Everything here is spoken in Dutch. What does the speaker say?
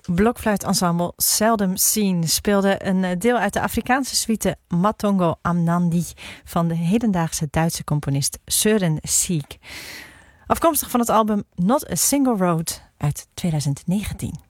Blokfluitensemble Seldom Seen speelde een deel uit de Afrikaanse suite Matongo Amnandi van de hedendaagse Duitse componist Søren Sieg. Afkomstig van het album Not a Single Road uit 2019.